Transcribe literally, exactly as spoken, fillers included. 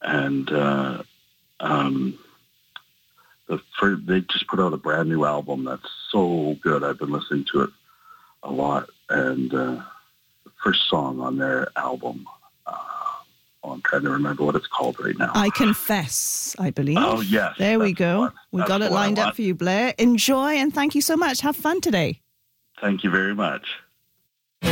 and uh, um, the first, they just put out a brand new album that's so good. I've been listening to it a lot, and uh, the first song on their album, uh, oh, I'm trying to remember what it's called right now. I Confess, I believe. Oh, yes. There we go. We got it lined up for you, Blair. Enjoy, and thank you so much. Have fun today. Thank you very much.